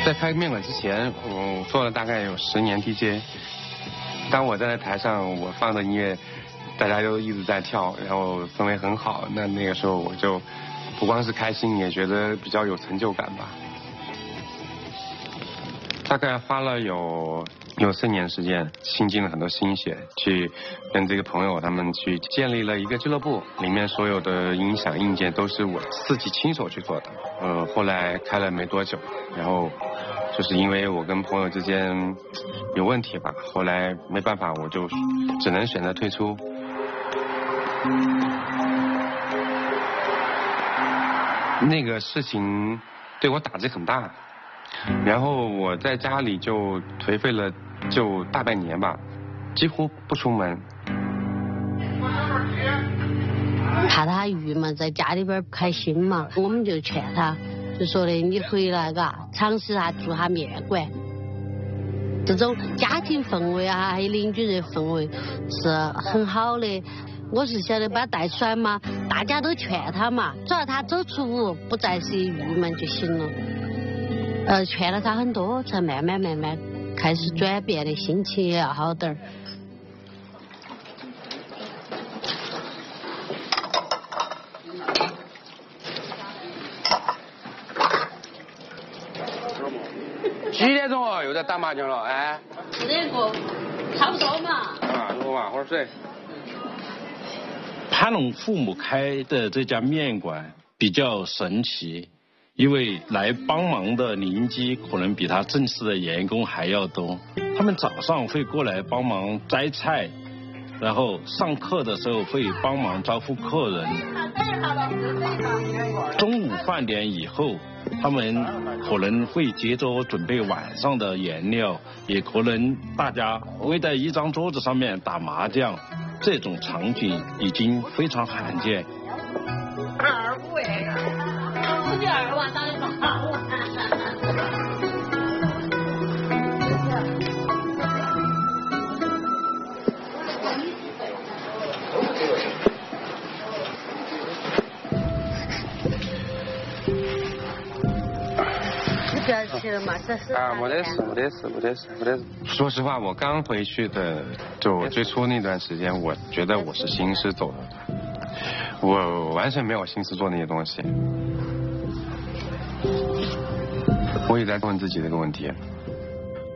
在开面馆之前，我做了大概有10年 DJ。当我站在台上，我放的音乐，大家都一直在跳，然后氛围很好。那个时候我就不光是开心，也觉得比较有成就感吧。大概花了有4年时间，倾尽了很多心血，去跟这个朋友他们去建立了一个俱乐部，里面所有的音响硬件都是我自己亲手去做的。后来开了没多久，然后就是因为我跟朋友之间有问题吧，后来没办法，我就只能选择退出。那个事情对我打击很大。然后我在家里就颓废了，就大半年吧，几乎不出门。 怕他郁闷，在家里边不开心嘛，我们就劝他，就说的你回来嘎，尝试下做下面馆。这种家庭氛围啊，还有邻居的氛围是很好的。我是晓得把他带出来嘛，大家都劝他嘛，只要他走出屋，不再是郁闷就行了。劝了他很多，才慢慢开始转变的，心情也要好点儿。 几点钟了？又在打麻将了？哎 4点过，差不多嘛。 啊，喝碗喝水。 潘龙父母开的这家面馆比较神奇。因为来帮忙的邻居可能比他正式的员工还要多，他们早上会过来帮忙摘菜，然后上课的时候会帮忙招呼客人。中午饭点以后，他们可能会接着准备晚上的原料，也可能大家围在一张桌子上面打麻将，这种场景已经非常罕见。 52万打的8万。你不要去了嘛，这是啊，没得事。 说实话，我刚回去的，就最初那段时间，我觉得我是行尸走肉的，我完全没有心思做那些东西。我也在问自己这个问题，